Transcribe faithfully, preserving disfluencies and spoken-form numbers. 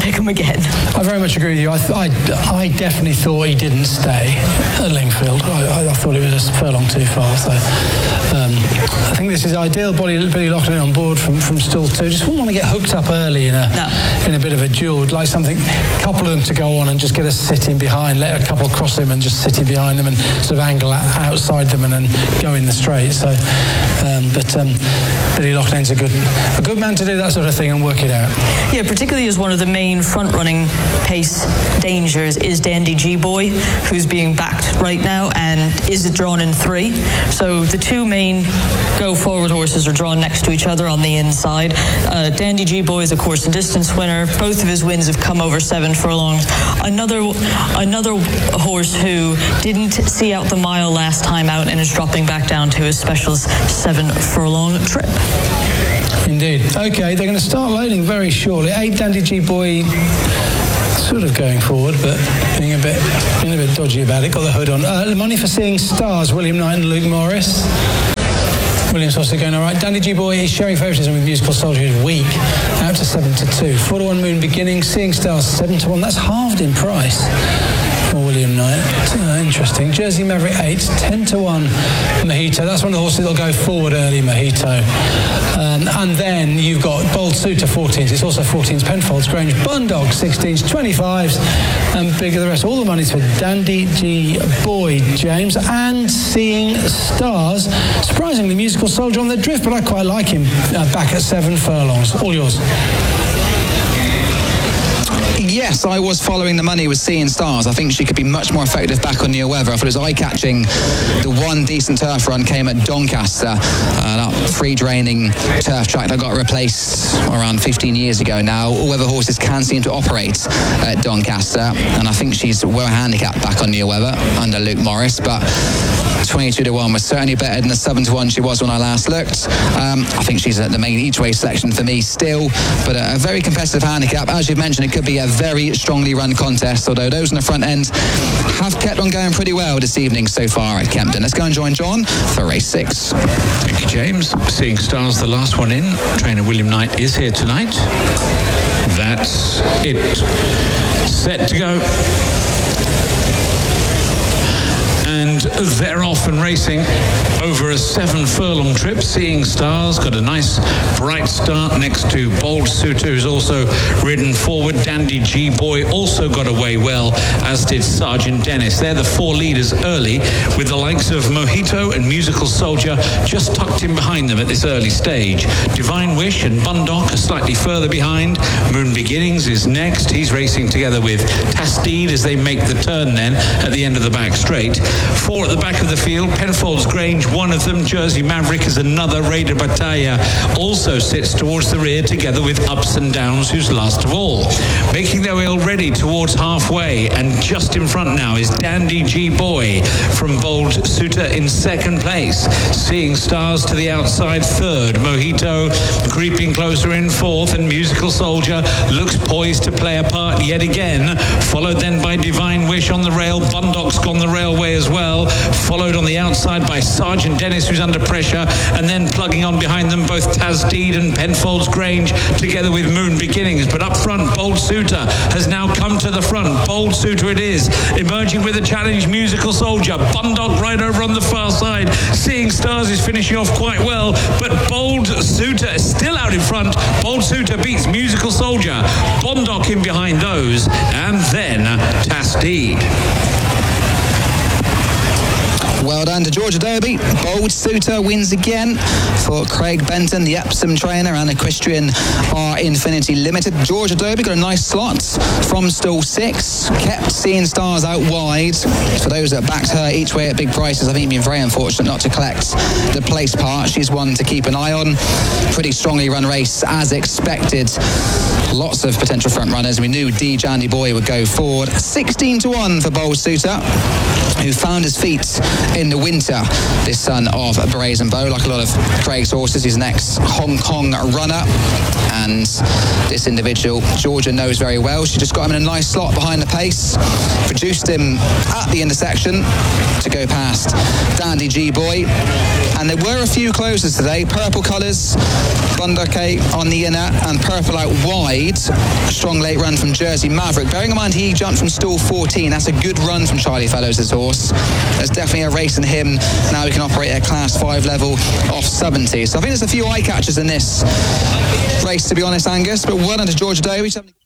pick him again. I very much agree with you. I, th- I, I definitely thought he didn't stay at Lingfield. I, I, I thought it was a furlong too far. So um, I think this is ideal. Billy, Billy Loughlin on board from, from stall two. Just wouldn't want to get hooked up early in a no. in a bit of a duel. Would like something, a couple of them to go on and just get us sitting behind. Let a couple cross him and just sitting behind them and sort of angle outside them and then go in the straight. So, um, but um, Billy Loughlin's a good a good man to do that sort of thing and work it out. Yeah, particularly as one of the main front-running pace dangers is Dandy G-Boy, who's being backed right now and is drawn in three. So the two main go-forward horses are drawn next to each other on the inside. Uh, Dandy G-Boy is a course and distance winner. Both of his wins have come over seven furlongs. Another another horse who didn't see out the mile last time out and is dropping back down to his specials seven furlong trip. Indeed. Okay, they're going to start loading very shortly. Eight Dandy G-Boy sort of going forward, but being a bit being a bit dodgy about it. Got the hood on. Uh, the money for Seeing Stars, William Knight and Luke Morris. Williams also going all right. Dandy G-Boy is showing favouritism with Musical Soldier is weak, out to seven to two. Four to one Moon Beginning, Seeing Stars seven to one. That's halved in price for William Knight. Uh, interesting. Jersey Maverick eight, ten to one Mojito. That's one of the horses that'll go forward early, Mojito. Um, and then you've got Bold Suitor fourteens. It's also fourteens Penfolds Grange, Bundog sixteens, twenty-fives, and bigger the rest. All the money's for Dandy G-Boy, James, and Seeing Stars. Surprisingly, Musical Soldier on the drift, but I quite like him uh, back at seven furlongs. All yours. Yes, I was following the money with Seeing Stars. I think she could be much more effective back on Neil Weather. I thought it was eye-catching. The one decent turf run came at Doncaster, uh, that free-draining turf track that got replaced around fifteen years ago now. All weather horses can seem to operate at Doncaster, and I think she's well handicapped back on Neil Weather under Luke Morris, but twenty-two to one was certainly better than the seven to one she was when I last looked. Um, I think she's the main each-way selection for me still, but a, a very competitive handicap. As you've mentioned, it could be a very strongly run contest, although those in the front end have kept on going pretty well this evening so far at Kempton. Let's go and join John for race six. Thank you, James. Seeing Stars, the last one in. Trainer William Knight is here tonight. That's it. Set to go. And they're off and racing over a seven furlong trip. Seeing Stars got a nice bright start next to Bold Suitor, who's also ridden forward. Dandy G-Boy also got away well, as did Sergeant Dennis. They're the four leaders early, with the likes of Mojito and Musical Soldier just tucked in behind them at this early stage. Divine Wish and Bundock are slightly further behind. Moon Beginnings is next. He's racing together with Tastede as they make the turn then at the end of the back straight. Four at the back of the field. Penfolds Grange, one of them. Jersey Maverick is another. Raider Battaglia also sits towards the rear together with Ups and Downs, who's last of all. Making their way already towards halfway, and just in front now is Dandy G-Boy from Bold Suitor in second place. Seeing Stars to the outside third. Mojito creeping closer in fourth, and Musical Soldier looks poised to play a part yet again. Followed then by Divine Wish on the rail. Bundock's gone the railway as well. Followed on the outside by Sergeant Dennis, who's under pressure, and then plugging on behind them both Tastede and Penfolds Grange together with Moon Beginnings. But up front, Bold Suitor has now come to the front. Bold Suitor it is, emerging with a challenge. Musical Soldier, Bundock right over on the far side. Seeing Stars is finishing off quite well, but Bold Suitor is still out in front. Bold Suitor beats Musical Soldier, Bundock in behind those, and then Tastede. Well done to Georgia Derby. Bold Suitor wins again for Craig Benton, the Epsom trainer, and Equestrian R Infinity Limited. Georgia Derby got a nice slot from stall six. Kept Seeing Stars out wide. For those that backed her each way at big prices, I think you've been very unfortunate not to collect the place part. She's one to keep an eye on. Pretty strongly run race as expected. Lots of potential front runners. We knew D. Jandy Boy would go forward. sixteen to one for Bold Suitor, who found his feet in the winter. This son of Brazen Bow, like a lot of Craig's horses, he's an ex-Hong Kong runner. and this individual Georgia knows very well. She just got him in a nice slot behind the pace, reduced him at the intersection to go past Dandy G-Boy. And there were a few closers today. Purple colours, Bunduke on the inner and purple out wide. A strong late run from Jersey Maverick. Bearing in mind he jumped from stall fourteen. That's a good run from Charlie Fellows' horse. There's definitely a race in him. Now he can operate at class five level off seventy. So I think there's a few eye catchers in this race, to be honest, Angus. But well done to Georgia Doe.